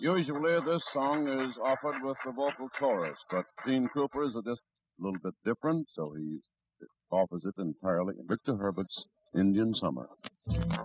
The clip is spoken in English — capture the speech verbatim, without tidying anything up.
Usually this song is offered with the vocal chorus, but Gene Cooper is just a little bit different, so he offers it entirely. Victor Herbert's Indian Summer.